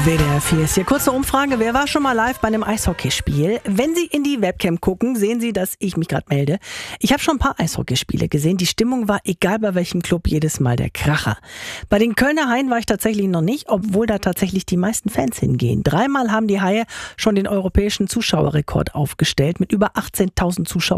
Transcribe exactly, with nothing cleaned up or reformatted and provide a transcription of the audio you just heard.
W D R vier ist hier. Kurze Umfrage. Wer war schon mal live bei einem Eishockeyspiel? Wenn Sie in die Webcam gucken, sehen Sie, dass ich mich gerade melde. Ich habe schon ein paar Eishockeyspiele gesehen. Die Stimmung war, egal bei welchem Club, jedes Mal der Kracher. Bei den Kölner Haien war ich tatsächlich noch nicht, obwohl da tatsächlich die meisten Fans hingehen. Dreimal haben die Haie schon den europäischen Zuschauerrekord aufgestellt mit über achtzehntausend Zuschauern.